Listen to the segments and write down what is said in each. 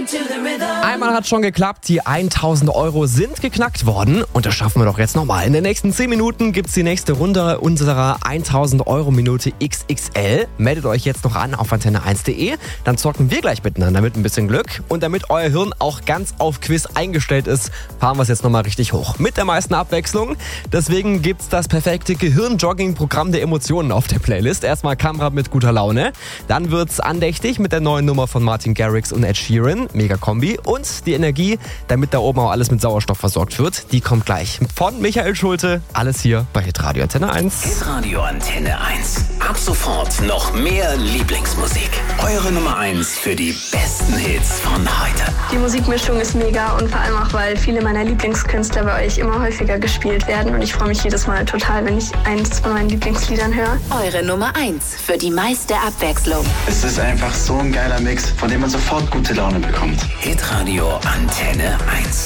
Einmal hat schon geklappt, die 1000 Euro sind geknackt worden und das schaffen wir doch jetzt nochmal. In den nächsten 10 Minuten gibt's die nächste Runde unserer 1000 Euro Minute XXL. Meldet euch jetzt noch an auf antenne1.de, dann zocken wir gleich miteinander mit ein bisschen Glück. Und damit euer Hirn auch ganz auf Quiz eingestellt ist, fahren wir es jetzt nochmal richtig hoch. Mit der meisten Abwechslung. Deswegen gibt's das perfekte Gehirnjogging-Programm der Emotionen auf der Playlist. Erstmal Kamera mit guter Laune, dann wird's andächtig mit der neuen Nummer von Martin Garrix und Ed Sheeran. Mega Kombi. Und die Energie, damit da oben auch alles mit Sauerstoff versorgt wird, die kommt gleich. Von Michael Schulte, alles hier bei Hitradio Antenne 1. Hitradio Antenne 1. Ab sofort noch mehr Lieblingsmusik. Eure Nummer 1 für die besten Hits von heute. Die Musikmischung ist mega und vor allem auch, weil viele meiner Lieblingskünstler bei euch immer häufiger gespielt werden. Und ich freue mich jedes Mal total, wenn ich eins von meinen Lieblingsliedern höre. Eure Nummer 1 für die meiste Abwechslung. Es ist einfach so ein geiler Mix, von dem man sofort gute Laune bekommt. Hitradio Antenne 1.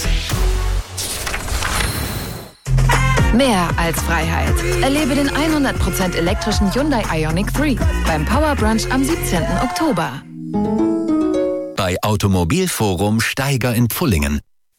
Mehr als Freiheit. Erlebe den 100% elektrischen Hyundai Ioniq 3 beim Power Brunch am 17. Oktober. Bei Automobilforum Steiger in Pfullingen.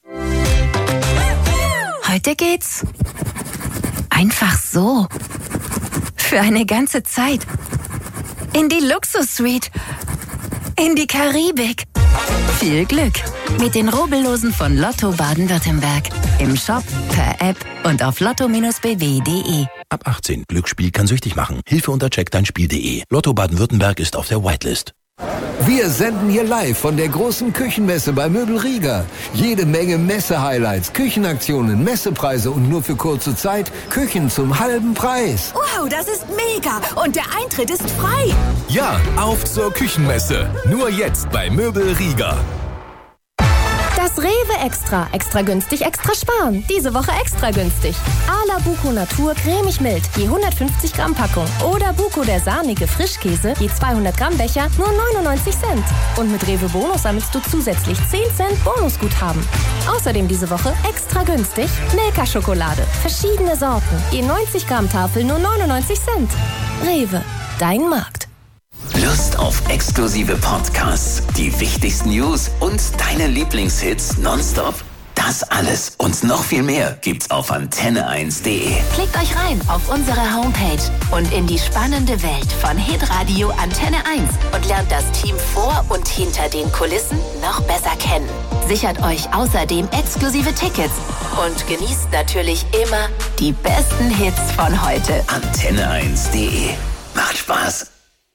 Heute geht's einfach so. Für eine ganze Zeit. In die Luxus-Suite. In die Karibik. Viel Glück mit den Rubbellosen von Lotto Baden-Württemberg. Im Shop, per App und auf lotto-bw.de. Ab 18. Glücksspiel kann süchtig machen. Hilfe unter checkdeinspiel.de. Lotto Baden-Württemberg ist auf der Whitelist. Wir senden hier live von der großen Küchenmesse bei Möbel Rieger. Jede Menge Messe-Highlights, Küchenaktionen, Messepreise und nur für kurze Zeit Küchen zum halben Preis. Wow, das ist mega! Und der Eintritt ist frei! Ja, auf zur Küchenmesse. Nur jetzt bei Möbel Rieger. Das Rewe Extra. Extra günstig, extra sparen. Diese Woche extra günstig. Ala Buko Natur cremig mild, je 150 Gramm Packung. Oder Buko der sahnige Frischkäse, je 200 Gramm Becher, nur 99 Cent. Und mit Rewe Bonus sammelst du zusätzlich 10 Cent Bonusguthaben. Außerdem diese Woche extra günstig Milka Schokolade. Verschiedene Sorten, je 90 Gramm Tafel, nur 99 Cent. Rewe, dein Markt. Lust auf exklusive Podcasts, die wichtigsten News und deine Lieblingshits nonstop? Das alles und noch viel mehr gibt's auf antenne1.de. Klickt euch rein auf unsere Homepage und in die spannende Welt von Hitradio Antenne 1 und lernt das Team vor und hinter den Kulissen noch besser kennen. Sichert euch außerdem exklusive Tickets und genießt natürlich immer die besten Hits von heute. Antenne1.de. Macht Spaß.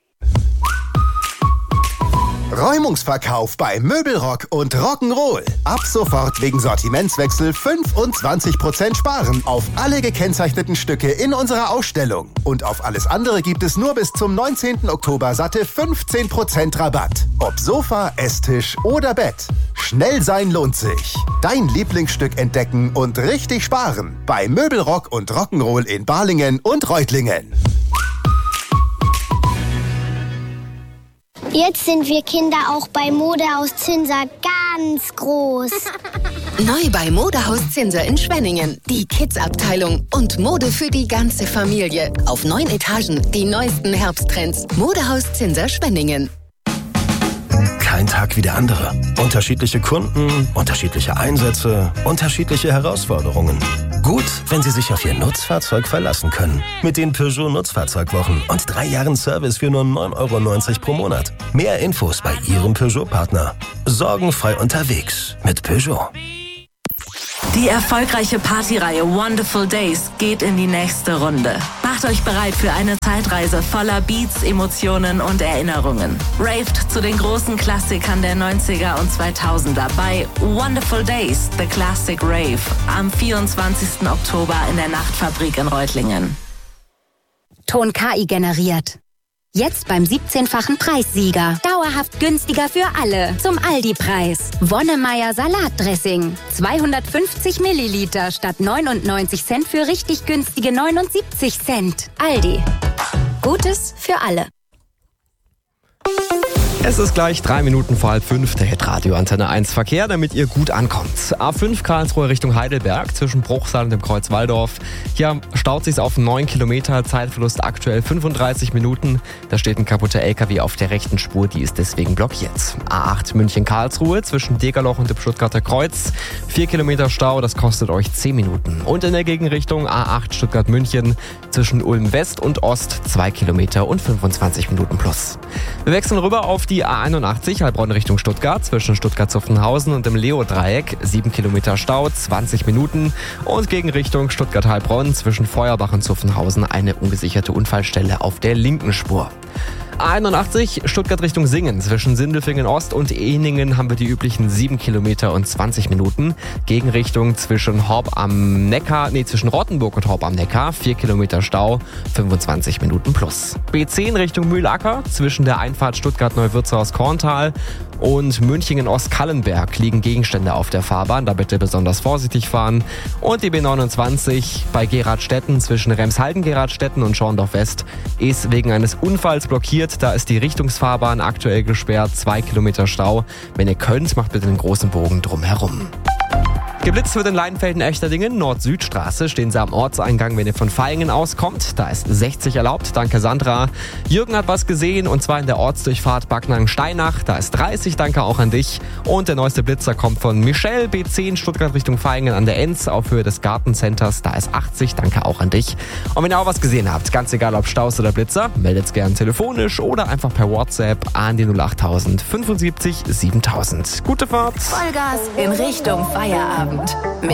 Räumungsverkauf bei Möbelrock und Rock'n'Roll. Ab sofort wegen Sortimentswechsel 25% sparen auf alle gekennzeichneten Stücke in unserer Ausstellung. Und auf alles andere gibt es nur bis zum 19. Oktober satte 15% Rabatt. Ob Sofa, Esstisch oder Bett. Schnell sein lohnt sich. Dein Lieblingsstück entdecken und richtig sparen. Bei Möbelrock und Rock'n'Roll in Balingen und Reutlingen. Jetzt sind wir Kinder auch bei Modehaus Zinser ganz groß. Neu bei Modehaus Zinser in Schwenningen. Die Kids-Abteilung und Mode für die ganze Familie. Auf 9 Etagen die neuesten Herbsttrends. Modehaus Zinser Schwenningen. Kein Tag wie der andere. Unterschiedliche Kunden, unterschiedliche Einsätze, unterschiedliche Herausforderungen. Gut, wenn Sie sich auf Ihr Nutzfahrzeug verlassen können. Mit den Peugeot Nutzfahrzeugwochen und 3 Jahren Service für nur 9,90 € pro Monat. Mehr Infos bei Ihrem Peugeot-Partner. Sorgenfrei unterwegs mit Peugeot. Die erfolgreiche Partyreihe Wonderful Days geht in die nächste Runde. Macht euch bereit für eine Zeitreise voller Beats, Emotionen und Erinnerungen. Raved zu den großen Klassikern der 90er und 2000er bei Wonderful Days, The Classic Rave, am 24. Oktober in der Nachtfabrik in Reutlingen. Ton KI generiert. Jetzt beim 17-fachen Preissieger. Dauerhaft günstiger für alle. Zum Aldi-Preis. Wonnemeier Salatdressing. 250 Milliliter statt 99 Cent für richtig günstige 79 Cent. Aldi. Gutes für alle. Es ist gleich 3 Minuten vor 4:30, der Hitradio Antenne 1 Verkehr, damit ihr gut ankommt. A5 Karlsruhe Richtung Heidelberg zwischen Bruchsal und dem Kreuz Walldorf. Hier staut sich's auf 9 Kilometer, Zeitverlust aktuell 35 Minuten. Da steht ein kaputter LKW auf der rechten Spur, die ist deswegen blockiert. A8 München-Karlsruhe zwischen Degerloch und dem Stuttgarter Kreuz. 4 Kilometer Stau, das kostet euch 10 Minuten. Und in der Gegenrichtung A8 Stuttgart-München zwischen Ulm West und Ost 2 Kilometer und 25 Minuten plus. Wir wechseln rüber auf die A81 Heilbronn Richtung Stuttgart zwischen Stuttgart-Zuffenhausen und dem Leo-Dreieck. 7 Kilometer Stau, 20 Minuten. Und gegen Richtung Stuttgart-Heilbronn zwischen Feuerbach und Zuffenhausen eine ungesicherte Unfallstelle auf der linken Spur. A81 Stuttgart Richtung Singen. Zwischen Sindelfingen Ost und Ehningen haben wir die üblichen 7 Kilometer und 20 Minuten. Gegenrichtung zwischen zwischen Rottenburg und Horb am Neckar. 4 Kilometer Stau, 25 Minuten plus. B10 Richtung Mühlacker. Zwischen der Einfahrt Stuttgart-Neuwirtshaus-Korntal und Münchingen-Ost-Kallenberg liegen Gegenstände auf der Fahrbahn. Da bitte besonders vorsichtig fahren. Und die B29 bei Geradstetten zwischen Remshalden-Geradstetten und Schorndorf West ist wegen eines Unfalls blockiert. Da ist die Richtungsfahrbahn aktuell gesperrt. 2 Kilometer Stau. Wenn ihr könnt, macht bitte einen großen Bogen drumherum. Geblitzt wird in Leinfelden-Echterdingen, Nord-Süd-Straße. Stehen Sie am Ortseingang, wenn ihr von Vaihingen auskommt. Da ist 60 erlaubt. Danke, Sandra. Jürgen hat was gesehen, und zwar in der Ortsdurchfahrt Backnang-Steinach. Da ist 30. Danke auch an dich. Und der neueste Blitzer kommt von Michelle, B10 Stuttgart Richtung Vaihingen an der Enz auf Höhe des Gartencenters. Da ist 80. Danke auch an dich. Und wenn ihr auch was gesehen habt, ganz egal ob Staus oder Blitzer, meldet's gern telefonisch oder einfach per WhatsApp an die 08000 75 7000. Gute Fahrt. Vollgas in Richtung Feierabend.